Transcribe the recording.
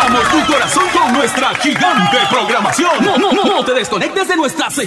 Conquistamos tu corazón con nuestra gigante programación. No te desconectes de nuestra señal.